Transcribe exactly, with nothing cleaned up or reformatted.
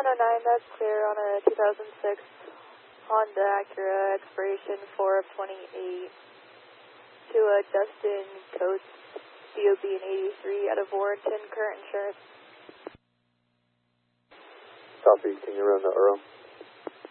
one oh nine, that's clear on a two thousand six Honda Acura, expiration four of twenty-eight, to a Justin Coates, C O B in eighty-three, out of Warrenton, current insurance. Copy, can you run the Earl?